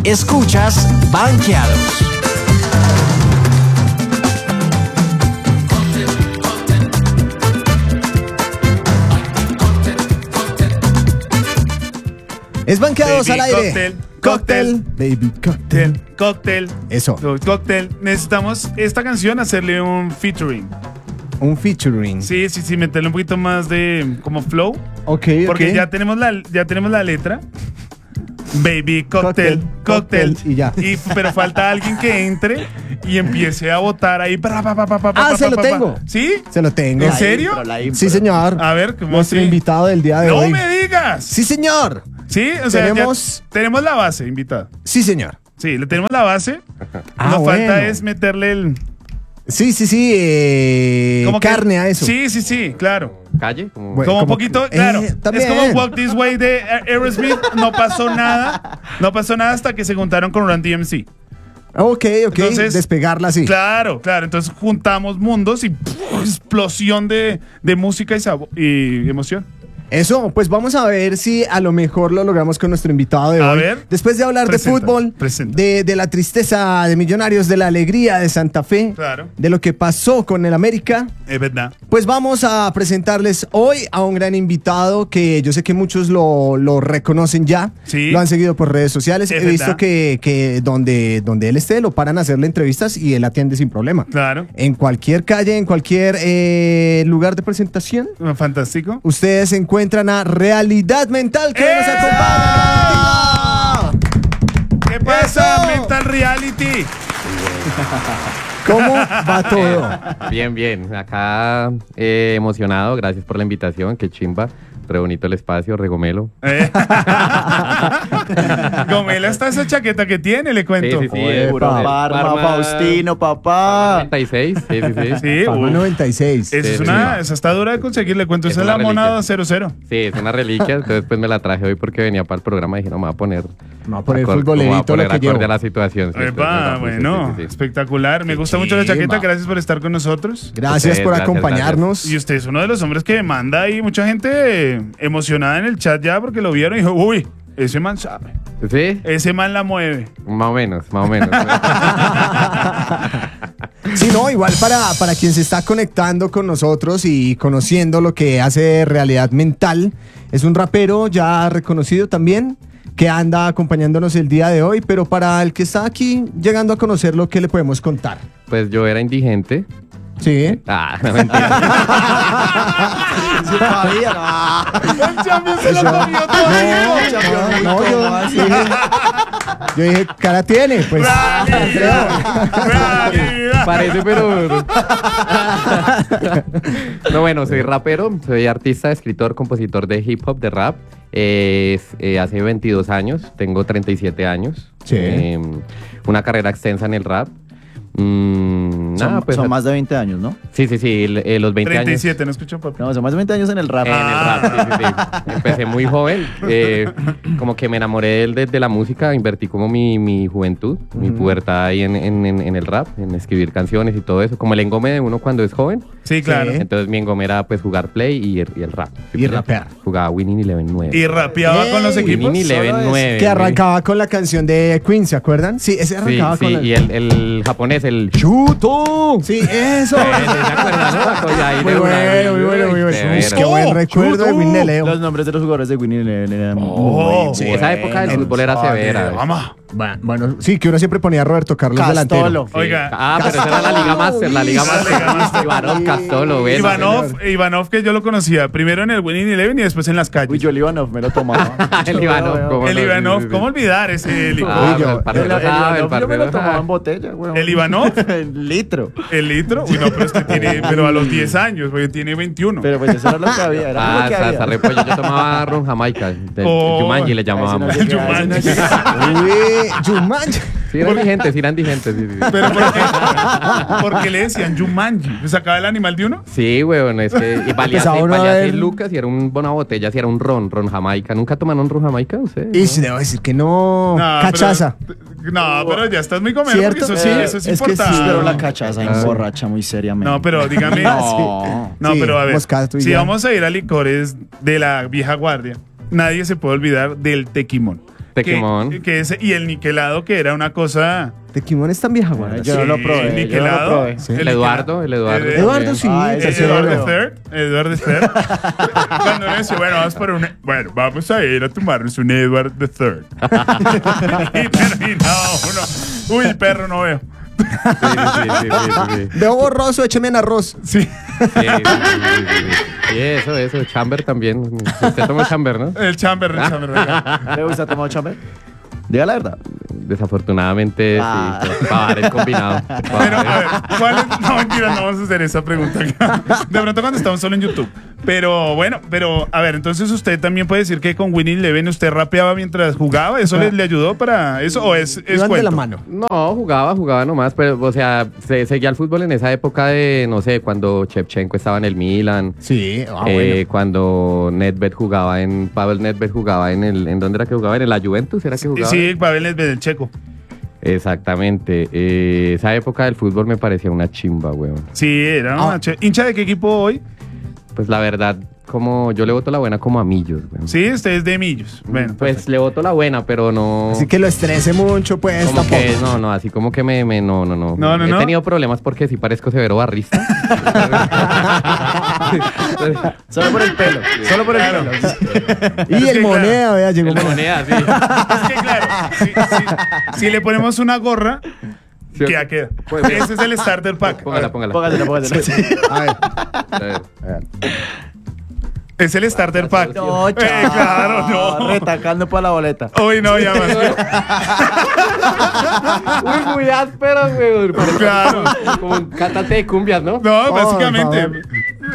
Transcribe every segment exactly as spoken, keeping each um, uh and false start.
Escuchas Banqueados. Es Banqueados Baby al aire. Cocktail, Cocktail. Baby cocktail. Cóctel. Eso. Cóctel. Necesitamos esta canción hacerle un featuring. Un featuring. Sí, sí, sí, meterle un poquito más de como flow. Ok, Porque ok. ya tenemos la, ya tenemos la letra. Baby cocktail, Cocktail, cocktail. cocktail, y ya. Y, pero falta alguien que entre y empiece a votar ahí. Pa, pa, pa, pa, pa, Ah, pa, se pa, lo pa, pa. tengo. ¿Sí? Se lo tengo. ¿En serio? Sí, señor. A ver, ¿cómo Nuestro así? invitado del día de ¡No hoy. me digas! Sí, señor. Sí, o sea, Tenemos- ya tenemos la base, invitado. Sí, señor. Sí, le tenemos la base. Ah, Nos falta bueno. es meterle el... Sí, sí, sí. eh, como que- carne a eso. Sí, sí, sí, claro. Calle, como Bueno, Como un como- poquito, eh, claro. también. Es como Walk This Way de Aerosmith. No pasó nada. No pasó nada hasta que se juntaron con Run D M C. Ok, ok. Entonces- Despegarla así. Claro, claro. Entonces juntamos mundos y ¡puf! Explosión de, de música y, sabo- y emoción. Eso, pues vamos a ver si a lo mejor lo logramos con nuestro invitado de A hoy. ver. Después de hablar Presenta, de fútbol, presenta. de, de la tristeza de Millonarios, de la alegría de Santa Fe, Claro. de lo que pasó con el América, Es verdad. pues vamos a presentarles hoy a un gran invitado que yo sé que muchos lo, lo reconocen ya, Sí. lo han seguido por redes sociales. Es He visto verdad. que, que donde, donde él esté lo paran a hacerle entrevistas y él atiende sin problema. Claro. En cualquier calle, en cualquier eh, lugar de presentación, Fantástico. ustedes encuentran a Realidad Mental que hoy nos ¡Eso! acompaña. ¿Qué pasa, ¡Eso! Mental Reality? ¿Cómo va todo? Bien, bien. Acá eh, emocionado. Gracias por la invitación. Qué chimba. Re bonito el espacio, regomelo. Eh. Gomela está esa chaqueta que tiene, le cuento. Sí, sí, sí. Oye, eh, Parma, Parma- Faustino, papá. noventa y seis. Sí, sí, sí. Sí, Parma uh, noventa y seis. esa, es Sí, una, sí. esa está dura de conseguir, le cuento. Es Esa es una la monada reliquia. cero cero. Sí, es una reliquia. Entonces, pues me la traje hoy porque venía para el programa y dije, no, me voy a poner. Me va a poner acor- futbolerito me voy a poner lo que acorde llevo. a la situación. Sí, entonces me Epa, la puse, bueno, sí, sí, sí. espectacular. Me Qué gusta mucho la chimba. chaqueta. Gracias por estar con nosotros. Gracias Ustedes, por gracias, acompañarnos. Y usted es uno de los hombres que manda ahí mucha gente eh, emocionada en el chat ya porque lo vieron y dijo, uy, ese man sabe. Sí, Ese man la mueve. más o menos, más o menos. Sí, no, igual para, para quien se está conectando con nosotros y conociendo lo que hace Realidad Mental, es un rapero ya reconocido también que anda acompañándonos el día de hoy, pero para el que está aquí llegando a conocerlo, ¿qué le podemos contar? Pues yo era indigente. Sí. Ah, no mentira. Sí, todavía, no. El champion se lo Eso. comió todo. No, champion, No, ¿cómo yo así? dije, yo dije, cara tiene, pues. Realidad, realidad. Parece, pero. No, bueno, soy rapero, soy artista, escritor, compositor de hip hop, de rap. Eh, es- eh, hace veintidós años, tengo treinta y siete años. Sí. Eh, una carrera extensa en el rap. Mm, nada, Son, pues. son más de veinte años, ¿no? Sí, sí, sí, el- eh, los veinte treinta y años. siete, ¿no escuchó, papi? No, son más de veinte años en el rap. En el rap, sí, sí, sí. Empecé muy joven, eh, como que me enamoré de, de- de la música, invertí como mi, mi juventud, mi pubertad ahí en, en- en- en el rap, en escribir canciones y todo eso, como el engome de uno cuando es joven. Sí, claro. Sí. Entonces mi engome era pues jugar play y el, y el rap. Y rapear. Jugaba Winning Eleven nueve. Y rapeaba Ey, con los equipos. Winning Eleven solo es nueve. Que arrancaba con la canción de Queen, ¿se acuerdan? Sí, ese Sí, arrancaba sí, con y el, el japonés, el... ¡Chuto! Sí, eso. Eh, ¿se acuerdan, no? Pues ahí Muy de una- bueno, muy bueno, muy bueno. Severo. Uy, qué buen recuerdo de Winnie Leo. Los nombres de los jugadores de Winnie Eleven eran Oh, muy sí, Esa época del buenos. fútbol era severa. Vamos. Bueno, bueno, sí, que uno siempre ponía a Roberto Carlos delantero. Castolo. Oiga. Ah, pero esa era la Liga Master, la Liga Sí, la Liga Master. Master. Ivanov, Castolo, bueno. Ivanov, Ivanov, que yo lo conocía primero en el Winning Eleven y después en las calles. Uy, yo el Ivanov me lo tomaba. El Ivanov, ¿cómo el no? Ivanov, Sí, sí, sí. ¿cómo olvidar ese licor? Ah, Uy, yo- pero el El, parcero el sabe, el Ivanov yo me parcero lo tomaba sabe. en botella, weón. ¿El Ivanov? En litro. ¿El litro? Uy, no, pero usted tiene, pero a los diez años, porque tiene veintiuno. Pero pues eso era lo que había, era Ah, lo que esa, había. esa repollo. Yo tomaba ron jamaica. Del Oh, Jumanji le llamábamos. ese no llega, Jumanji. ese no llega. Uy, Jumanji. Sí, eran indigentes, sí, eran indigentes. Sí, sí, sí. ¿Pero por qué? ¿Por qué le decían Jumanji? ¿Le sacaba el animal de uno? Sí, weón, es que y valía, Empezaba seis, uno a valía ver- seis lucas y era un, una botella, si era un ron, ron jamaica. ¿Nunca tomaron ron jamaica ustedes? Y si debo decir que no. No, Cachaza. pero- no, pero ya estás muy comido porque ¿Cierto? eso sí, Eh, eso es, es que sí, importante. Pero la cachaza Ah. emborracha muy seriamente. No, pero dígame. No. No, Sí, pero a ver, Moscato y si ya. vamos a ir a licores de la vieja guardia, nadie se puede olvidar del tequimón. Tequimón. Que, que ese, y el niquelado, que era una cosa... Tequimón es tan vieja, guarda. Yo no lo probé, yo no lo niquelado. probé. Sí. El Eduardo, el Eduardo. El- Eduardo, sí. Ah, el ese Es tercero. Eduardo Third. Eduardo Third. Cuando uno dice, bueno, vamos por un... Bueno, vamos a ir a tomarnos un Edward the Third. Y terminado uno... Uy, perro, no veo. Sí, sí, sí, sí, sí. Veo borroso, écheme en arroz. Sí. Sí, sí, sí, sí, sí. Sí, eso, eso. Chamber también. Usted tomó Chamber, ¿no? El Chamber, el Chamber, venga. ¿Le gusta tomar chamber? Diga la verdad. Desafortunadamente, Ah. sí. Para dar el combinado. Pa' Pero, dar a ver, ¿cuál es? No, mentira, no vamos a hacer esa pregunta acá. De pronto cuando estamos solo en YouTube. Pero bueno, pero a ver, entonces usted también puede decir que con Winnie Eleven usted rapeaba mientras jugaba. ¿Eso le, le ayudó para eso o es, es Iban de la cuento? mano. No, jugaba, jugaba nomás, pero, o sea, se, seguía el fútbol en esa época de, no sé, cuando Shevchenko estaba en el Milan, Sí, ah, eh, bueno. cuando Nedved jugaba en, Pavel Nedved jugaba en el, ¿en dónde era que jugaba? ¿En la Juventus era que jugaba? Sí, Pavel es del Checo. Exactamente, eh, esa época del fútbol me parecía una chimba, weón. Sí, era una Ah. che- ¿Hincha de qué equipo hoy? Pues la verdad, como yo le voto la buena como a Millos, weón. Sí, usted es de Millos. Bueno, Pues le voto la buena, pero no... Así que lo estrese mucho, pues, Como tampoco. que, no, no, así como que me, me no, no, no. No, no, He no. tenido problemas porque sí parezco severo barrista. Solo por el pelo. Solo por el Claro. pelo. Y Es el que, moneda, vea, llegó El moneda. moneda, sí. es que claro, si, si- si le ponemos una gorra, Sí, queda, queda. Pues, Ese es el starter pack. Póngala, póngala. Póngasela, póngasela. A ver. A ver. Es el starter pack. No, Eh, claro, no. Retacando para la boleta. Uy, no, ya más. Uy, muy áspero, güey. Parece Claro. Como, como un cantante de cumbias, ¿no? No, Oh, básicamente. por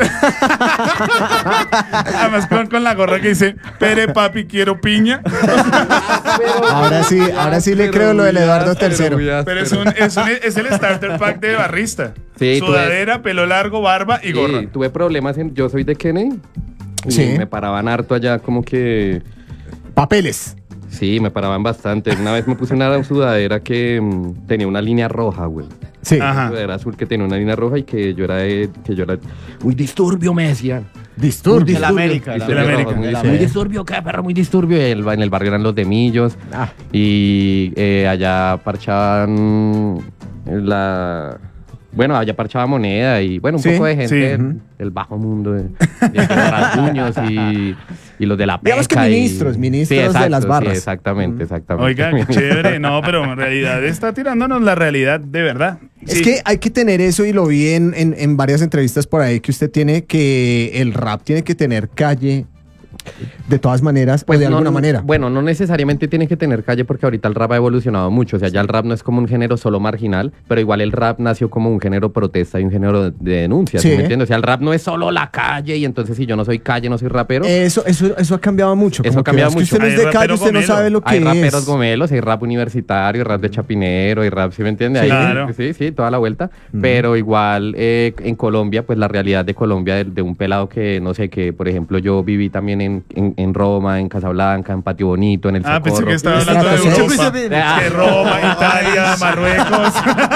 Además, con, con la gorra que dice, Pere, papi, quiero piña. Ahora sí, ahora sí le creo lo del Eduardo tercero. Pero es, un, es, un- es el starter pack de barrista. Sí, tú Sudadera, pelo largo, barba y gorra. Sí, tuve problemas en... Yo soy de Kennedy. Y Sí. me paraban harto allá como que... Papeles. Sí, me paraban bastante. Una vez me puse una sudadera que mm, tenía una línea roja, güey. Sí. Ajá. Una sudadera azul que tenía una línea roja y que yo era de, que yo era muy disturbio, me decían. Disturbio. De la América. Disturbio la rojo, América. Muy, De la muy América. disturbio, ¿qué perro? Muy disturbio. Y el- en el barrio eran los de Millos. Ah. Y eh, allá parchaban la... Bueno, allá parchaba moneda y bueno, un Sí, poco de gente sí. del, del bajo mundo, de, de los rasguños y, y los de la pesca. Digamos que y- ministros, ministros Sí, de exacto, las barras. Sí, exactamente, exactamente. Oiga, qué chévere. No, pero en realidad está tirándonos la realidad de verdad. Es Sí. que hay que tener eso y lo vi en, en, en varias entrevistas por ahí que usted tiene que el rap tiene que tener calle de todas maneras o de no, alguna no, manera. Bueno, no necesariamente tiene que tener calle porque ahorita el rap ha evolucionado mucho. O sea, ya el rap no es como un género solo marginal, pero igual el rap nació como un género protesta y un género de, de denuncia. ¿Sí Sí. me entiendes? O sea, el rap no es solo la calle y entonces si yo no soy calle, no soy rapero. Eso, eso, eso ha cambiado mucho. Eso como ha que cambiado es que mucho. usted no es Hay de calle, rapero usted no gomelo. sabe lo que Hay raperos es. gomelos, hay rap universitario, hay rap de chapinero, hay rap, ¿sí me entiende? Sí. Hay- Claro. Sí, sí, toda la vuelta. Pero igual eh, en Colombia, pues la realidad de Colombia, de, de un pelado que, no sé, que por ejemplo yo viví también en, en, en Roma, en Casablanca, en Patio Bonito, en el Ah, pensé Socorro. que estaba hablando de Estrato Europa. seis. Que Roma, Italia, Marruecos,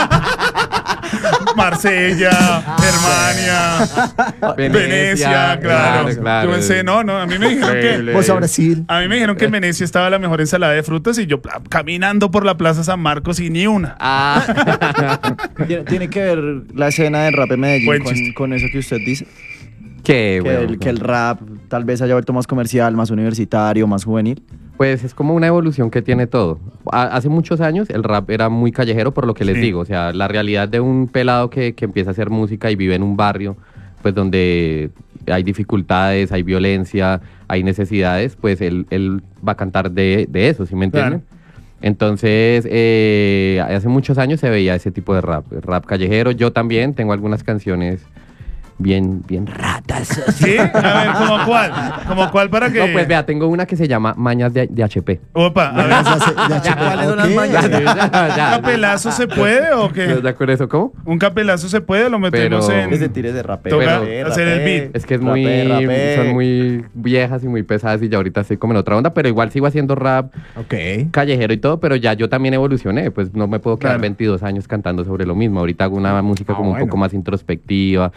Marsella, Germania, Venecia, claro. Yo pensé, no, no, a mí me dijeron que... Increíble. Vos a Brasil. A mí me dijeron que en Venecia estaba la mejor ensalada de frutas y yo pla- caminando por la Plaza San Marcos y ni una. Ah. Tiene, tiene que ver la escena del rap en Medellín Buen con, chiste. con eso que usted dice. ¿Qué, Que weón? el, que el rap tal vez haya vuelto más comercial, más universitario, más juvenil. Pues es como una evolución que tiene todo. Ha- hace muchos años el rap era muy callejero por lo que les Sí. digo. O sea, la realidad de un pelado que, que empieza a hacer música y vive en un barrio, pues donde hay dificultades, hay violencia, hay necesidades, pues él, él va a cantar de, de eso, ¿sí me entienden? Claro. Entonces, eh, hace muchos años se veía ese tipo de rap, rap callejero. Yo también tengo algunas canciones bien, bien ratas. ¿Sí? A ver, ¿cómo cuál? ¿Cómo cuál para que...? No, pues vea, tengo una que se llama Mañas de, de H P. Opa, a ver. Ya sé- ya sé- ¿cuáles son las ok. mañas? ¿Un capelazo se puede o qué? ¿Estás de acuerdo eso? ¿Cómo? ¿Un capelazo se puede o lo metemos Pero- en...? Es decir, es de rapero. Toca rapé, hacer el rapé, beat. Es que es muy, rapé, rapé. son muy viejas y muy pesadas y ya ahorita estoy como en otra onda, pero igual sigo haciendo rap Ok. callejero y todo, pero ya yo también evolucioné, pues no me puedo quedar Claro. veintidós años cantando sobre lo mismo. Ahorita hago una música Ah, como bueno. un poco más introspectiva, un poco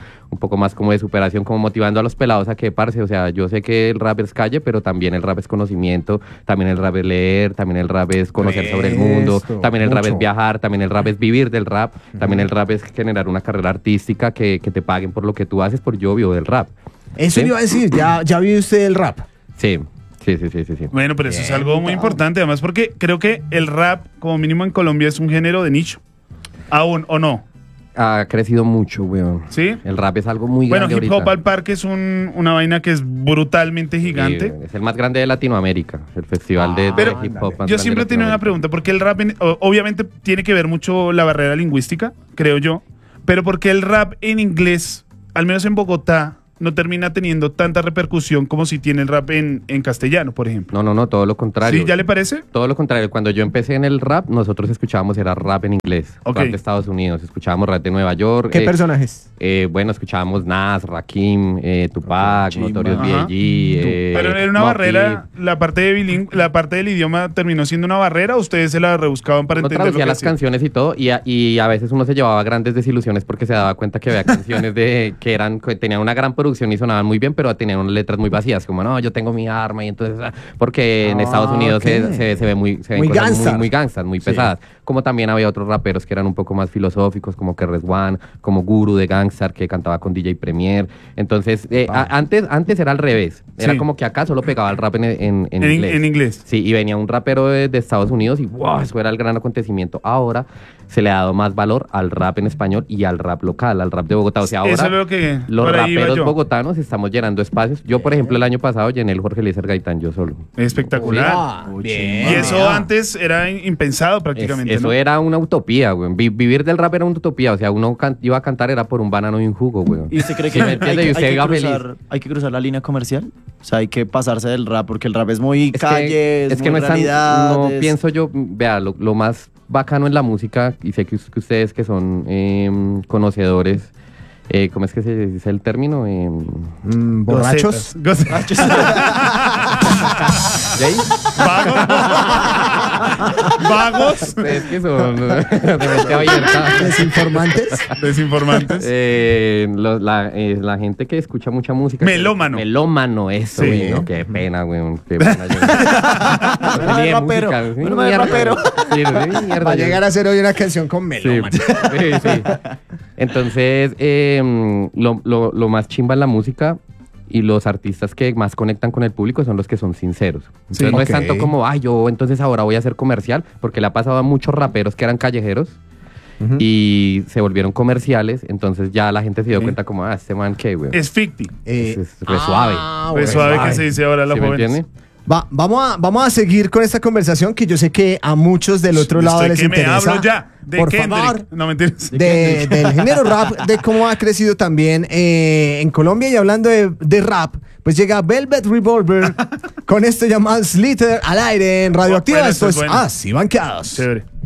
poco más como de superación, como motivando a los pelados a que, parce, o sea, yo sé que el rap es calle, pero también el rap es conocimiento, también el rap es leer, también el rap es conocer sobre el mundo, Esto, también el rap mucho. es viajar, también el rap es vivir del rap, también el rap es generar una carrera artística que, que te paguen por lo que tú haces, por yo vivo del rap. Eso ¿Sí? le iba a decir, ¿ya, ya vive usted el rap? Sí, sí, sí, sí, sí. sí. Bueno, pero eso es Bien, algo muy claro. importante, además, porque creo que el rap, como mínimo en Colombia, es un género de nicho. Aún, ¿o no? Ha crecido mucho, weón. ¿Sí? El rap es algo muy Bueno, grande Hip Hop ahorita. al Parque es un- una vaina que es brutalmente gigante. Sí, es el más grande de Latinoamérica, el festival de, de Pero hip hop más yo grande siempre de tengo una Latinoamérica. pregunta, porque el rap, en- o- obviamente tiene que ver mucho la barrera lingüística, creo yo, pero ¿por qué el rap en inglés, al menos en Bogotá, no termina teniendo tanta repercusión como si tiene el rap en, en castellano, por ejemplo? No, no, no, todo lo contrario. ¿Sí? ¿Ya le parece? Todo lo contrario. Cuando yo empecé en el rap, nosotros escuchábamos era rap en inglés. Ok. Rap de Estados Unidos. Escuchábamos rap de Nueva York. ¿Qué eh, personajes? eh, bueno, escuchábamos Nas, Rakim, eh, Tupac, Chimba. Notorious Ajá. B I G eh, Pero era una Mobb barrera, la parte de biling- la parte del idioma terminó siendo una barrera, ¿o ustedes se la rebuscaban para Uno entender lo traducía que las hacían? canciones y todo, y a, y a veces uno se llevaba grandes desilusiones porque se daba cuenta que había canciones de que eran que tenían una gran producción y sonaban muy bien, pero tenían unas letras muy vacías, como no, yo tengo mi arma, y entonces, ah, porque en Ah, Estados Unidos ok. se, se, se ve muy, se ven Muy cosas gangstar. muy, muy gangstas, muy pesadas. Como también había otros raperos que eran un poco más filosóficos, como K R S One, como Guru de Gangstar, que cantaba con D J Premier. Entonces, eh, a- antes, antes era al revés. Era Sí. como que acá solo pegaba el rap en, en, en En, inglés. en inglés. Sí, y venía un rapero de, de Estados Unidos y wow, eso era el gran acontecimiento. Ahora se le ha dado más valor al rap en español y al rap local, al rap de Bogotá. O sea, ahora Eso es lo que los por ahí iba raperos yo. bogotanos estamos llenando espacios. Yo, por ejemplo, el año pasado llené el Jorge Eliezer Gaitán yo solo. Espectacular. Ah, bien. Y eso antes era impensado Es- prácticamente, eso ¿no? era una utopía, güey. Vi- vivir del rap era una utopía. O sea, uno can- iba a cantar era por un banano y un jugo, güey. ¿Y usted cree Sí, que, me hay, entiende, que- y usted hay que iba feliz. cruzar, hay que cruzar la línea comercial? O sea, hay que pasarse del rap, porque el rap es muy Es calle, que, es, es que muy no es tan, realidad, no es- pienso yo, vea, lo, lo más bacano en la música, y sé que, us- que ustedes que son em, conocedores, eh, ¿cómo es que se dice el término? Em, Mm, ¿Borrachos? Gocetas. ¿de ahí? Vagos. Vagos. Ustedes que son de mente abierta. ¿Desinformantes? Desinformantes. Eh, lo- la, eh, la gente que escucha mucha música. Melómano. Melómano, eso, Sí. güey. No, qué pena, güey. Qué pena. Yo, no Bueno, sé ni de rapero. música, sí, Bueno, mierda. rapero. Sí, sí, mierda, Va a yo- llegar a hacer hoy una canción con Melo. Sí, sí, sí. Entonces, eh, lo, lo- lo más chimba en la música y los artistas que más conectan con el público son los que son sinceros. Entonces, Sí. no es Ok. tanto como, ay, yo entonces ahora voy a hacer comercial, porque le ha pasado a muchos raperos que eran callejeros y se volvieron comerciales, entonces ya la gente se dio Sí. cuenta como, ah, este man qué, güey. Es ficti. Eh, Es- es re suave. ah, Pues bueno. suave que se dice ahora los ¿Sí me jóvenes. entiende? Va, vamos, a, vamos a seguir con esta conversación que yo sé que a muchos del otro lado ¿Usted les qué me interesa. hablo ya? De Por Kendrick. favor. No, mentiras. De- del género rap, de cómo ha crecido también eh, en Colombia. Y hablando de, de rap, pues llega Velvet Revolver con esto llamado Slither al aire en Radioactiva. Bueno, Esto esto es es bueno. Así Banqueados. Chévere.